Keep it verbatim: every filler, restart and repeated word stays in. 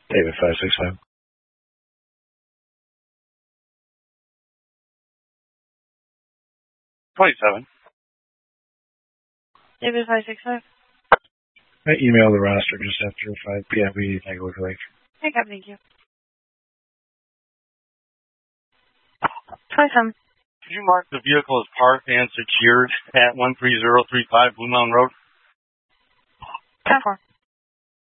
David five six five. twenty-seven. David five six five. I email the roster just after five p.m. We take a look like. Hey, Cap, thank you. twenty-seven. Could you mark the vehicle as parked and secured at one three zero three five Blue Mountain Road? ten four.